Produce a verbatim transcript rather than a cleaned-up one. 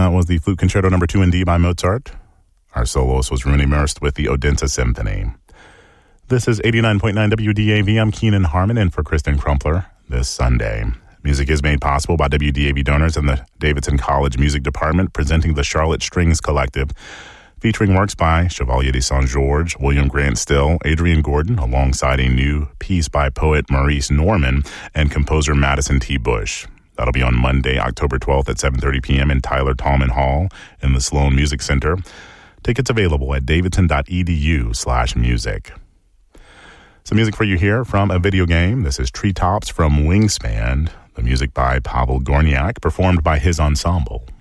That was the Flute Concerto number two in D by Mozart. Our soloist was Rooney Merst with the Odense Symphony. This is eighty-nine point nine W D A V. I'm Keenan Harmon in for Kristen Crumpler this Sunday. Music is made possible by W D A V donors and the Davidson College Music Department, presenting the Charlotte Strings Collective, featuring works by Chevalier de Saint-Georges, William Grant Still, Adrian Gordon, alongside a new piece by poet Maurice Norman and composer Madison T. Bush. That'll be on Monday, October twelfth at seven thirty p.m. in Tyler Tallman Hall in the Sloan Music Center. Tickets available at davidson.edu slash music. Some music for you here from a video game. This is Treetops from Wingspan, the music by Pavel Gorniak, performed by his ensemble.